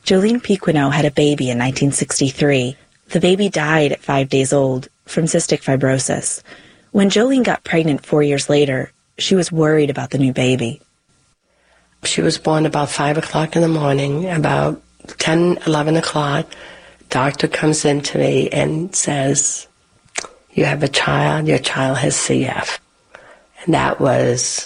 Jolene Pequeno had a baby in 1963. The baby died at 5 days old from cystic fibrosis. When Jolene got pregnant 4 years later, she was worried about the new baby. She was born about 5 o'clock in the morning. About 10, 11 o'clock, doctor comes in to me and says, "You have a child, your child has CF." And that was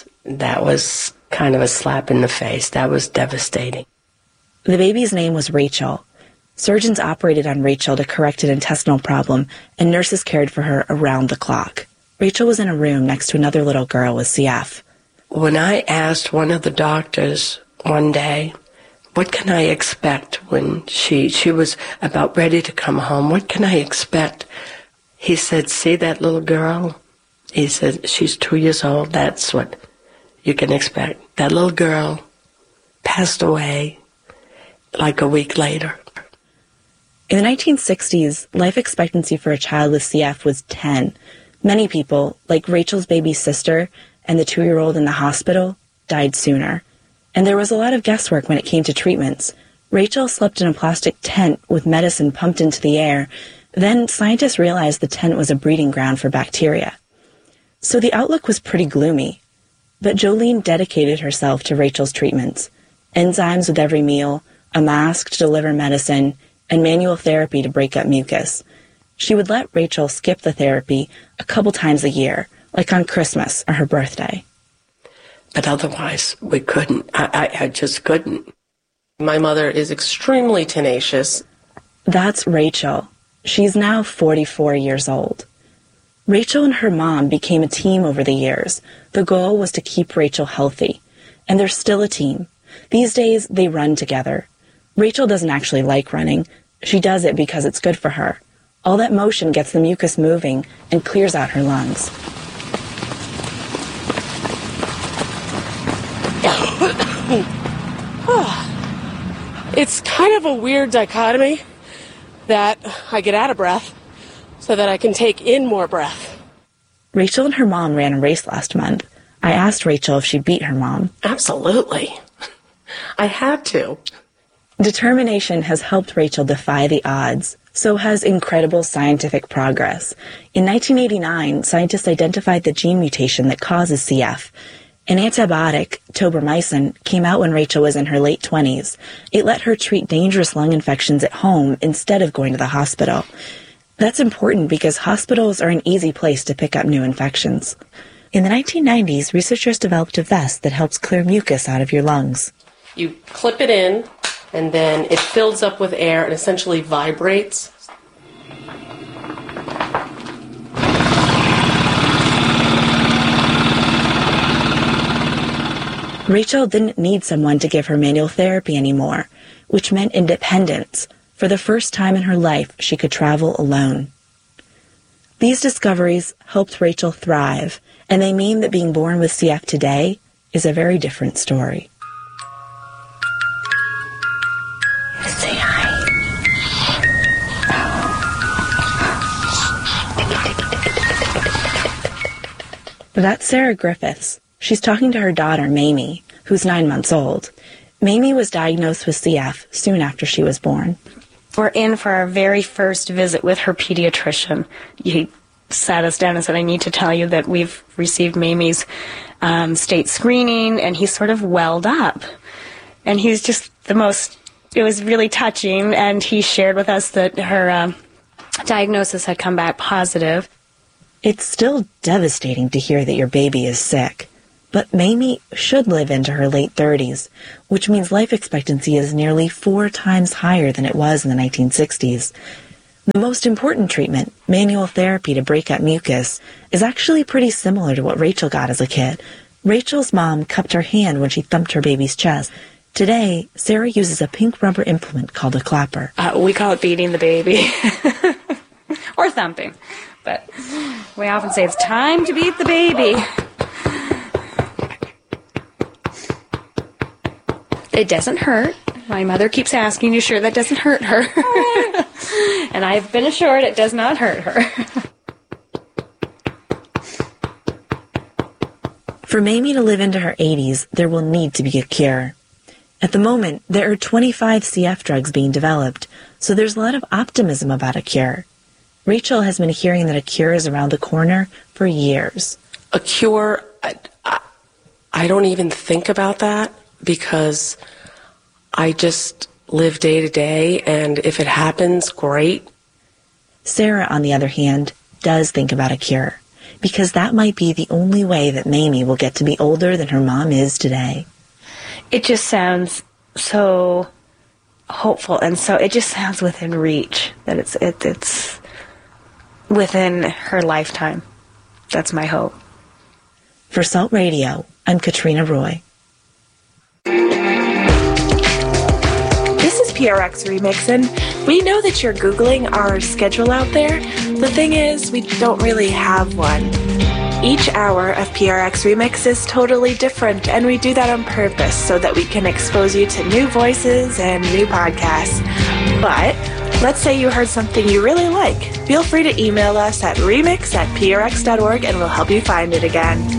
kind of a slap in the face. That was devastating. The baby's name was Rachel. Surgeons operated on Rachel to correct an intestinal problem, and nurses cared for her around the clock. Rachel was in a room next to another little girl with CF. When I asked one of the doctors one day, what can I expect when she was about ready to come home, what can I expect? He said, "See that little girl?" He said, "She's 2 years old. That's what you can expect." That little girl passed away like a week later. In the 1960s, life expectancy for a child with CF was 10. Many people, like Rachel's baby sister and the 2-year-old in the hospital, died sooner. And there was a lot of guesswork when it came to treatments. Rachel slept in a plastic tent with medicine pumped into the air. Then scientists realized the tent was a breeding ground for bacteria. So the outlook was pretty gloomy. But Jolene dedicated herself to Rachel's treatments. Enzymes with every meal, a mask to deliver medicine, and manual therapy to break up mucus. She would let Rachel skip the therapy a couple times a year, like on Christmas or her birthday. But otherwise, we couldn't. I just couldn't. My mother is extremely tenacious. That's Rachel. She's now 44 years old. Rachel and her mom became a team over the years. The goal was to keep Rachel healthy. And they're still a team. These days, they run together. Rachel doesn't actually like running. She does it because it's good for her. All that motion gets the mucus moving and clears out her lungs. It's kind of a weird dichotomy that I get out of breath so that I can take in more breath. Rachel and her mom ran a race last month. I asked Rachel if she beat her mom. Absolutely. I had to. Determination has helped Rachel defy the odds. So has incredible scientific progress. In 1989, scientists identified the gene mutation that causes CF. An antibiotic, tobramycin, came out when Rachel was in her late 20s. It let her treat dangerous lung infections at home instead of going to the hospital. That's important because hospitals are an easy place to pick up new infections. In the 1990s, researchers developed a vest that helps clear mucus out of your lungs. You clip it in, and then it fills up with air and essentially vibrates. Rachel didn't need someone to give her manual therapy anymore, which meant independence. For the first time in her life, she could travel alone. These discoveries helped Rachel thrive, and they mean that being born with CF today is a very different story. Say hi. That's Sarah Griffiths. She's talking to her daughter, Mamie, who's 9 months old. Mamie was diagnosed with CF soon after she was born. We're in for our very first visit with her pediatrician. He sat us down and said, "I need to tell you that we've received Mamie's state screening," and he sort of welled up. And he's just the most, it was really touching, and he shared with us that her diagnosis had come back positive. It's still devastating to hear that your baby is sick. But Mamie should live into her late 30s, which means life expectancy is nearly 4 times higher than it was in the 1960s. The most important treatment, manual therapy to break up mucus, is actually pretty similar to what Rachel got as a kid. Rachel's mom cupped her hand when she thumped her baby's chest. Today, Sarah uses a pink rubber implement called a clapper. We call it beating the baby. Or thumping. But we often say it's time to beat the baby. It doesn't hurt. My mother keeps asking, "You sure that doesn't hurt her?" And I've been assured it does not hurt her. For Mamie to live into her 80s, there will need to be a cure. At the moment, there are 25 CF drugs being developed, so there's a lot of optimism about a cure. Rachel has been hearing that a cure is around the corner for years. A cure, I don't even think about that because I just live day to day, and if it happens, great. Sarah, on the other hand, does think about a cure, because that might be the only way that Mamie will get to be older than her mom is today. It just sounds so hopeful, and so it just sounds within reach, that it's within her lifetime. That's my hope. For Salt Radio, I'm Katrina Roy. This is PRX Remix, and we know that you're Googling our schedule out there. The thing is, we don't really have one. Each hour of PRX Remix is totally different, and we do that on purpose so that we can expose you to new voices and new podcasts. But let's say you heard something you really like. Feel free to email us at remix@prx.org and we'll help you find it again.